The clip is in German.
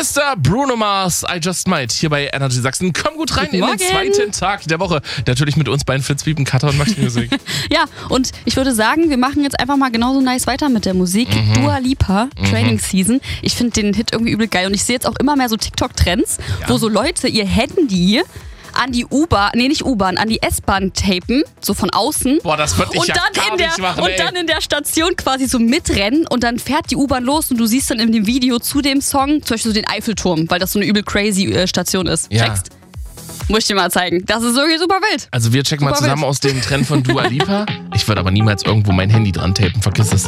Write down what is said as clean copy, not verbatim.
Mr. Bruno Mars, I Just Might, hier bei Energy Sachsen. Komm gut rein in den zweiten Tag der Woche. Natürlich mit uns beiden Flitzpiepen, Cutter und Max Music. Ja, und ich würde sagen, wir machen jetzt einfach mal genauso nice weiter mit der Musik. Dua Lipa, Training Season. Ich finde den Hit irgendwie übel geil und ich sehe jetzt auch immer mehr so TikTok-Trends, wo so Leute ihr Handy an die an die S-Bahn tapen, so von außen. Boah, das würde ich und ja dann gar nicht machen, Und dann in der Station quasi so mitrennen und dann fährt die U-Bahn los und du siehst dann in dem Video zu dem Song zum Beispiel so den Eiffelturm, weil das so eine übel crazy Station ist. Ja. Checkst? Muss ich dir mal zeigen. Das ist irgendwie super wild. Also wir checken mal zusammen aus dem Trend von Dua Lipa. Ich würde aber niemals irgendwo mein Handy dran tapen, vergiss es.